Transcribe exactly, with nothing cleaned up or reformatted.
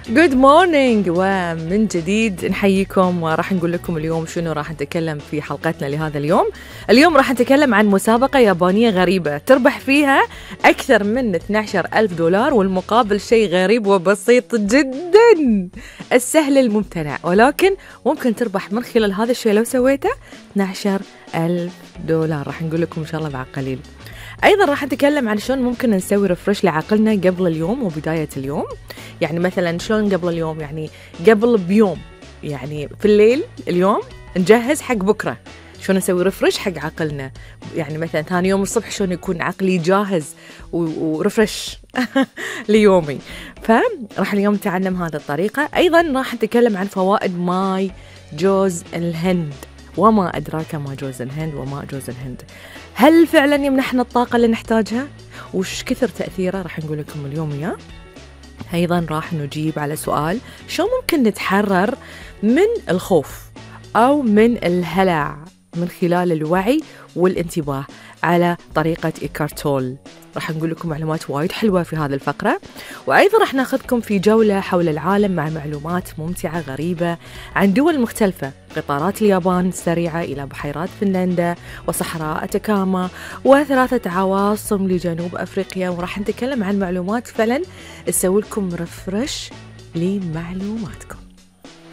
جود مورنينج، ومن جديد نحييكم وراح نقول لكم اليوم شنو راح نتكلم في حلقتنا لهذا اليوم. اليوم راح نتكلم عن مسابقة يابانية غريبة تربح فيها أكثر من اثني عشر ألف دولار، والمقابل شيء غريب وبسيط جدا، السهل الممتنع، ولكن ممكن تربح من خلال هذا الشيء لو سويته اثني عشر ألف دولار. راح نقول لكم إن شاء الله بعد قليل. أيضا راح نتكلم عن شلون ممكن نسوي ريفرش لعقلنا قبل اليوم وبداية اليوم. يعني مثلا شلون قبل اليوم، يعني قبل بيوم، يعني في الليل اليوم نجهز حق بكرة، شلون نسوي ريفرش حق عقلنا. يعني مثلا ثاني يوم الصبح شلون يكون عقلي جاهز وريفرش ليومي. فراح اليوم نتعلم هذه الطريقة. أيضا راح نتكلم عن فوائد ماي جوز الهند، وما أدراك ما جوز الهند وما جوز الهند. هل فعلا يمنحنا الطاقة اللي نحتاجها؟ وش كثر تأثيره؟ راح نقول لكم اليوم إياه. أيضا راح نجيب على سؤال شو ممكن نتحرر من الخوف أو من الهلع من خلال الوعي والانتباه على طريقة إيكارت تول. راح نقول لكم معلومات وايد حلوة في هذه الفقرة. وأيضا راح ناخذكم في جولة حول العالم مع معلومات ممتعة غريبة عن دول مختلفة، قطارات اليابان السريعة إلى بحيرات فنلندا وصحراء أتاكاما وثلاثة عواصم لجنوب أفريقيا. وراح نتكلم عن معلومات فعلا تسوي لكم رفرش لمعلوماتكم.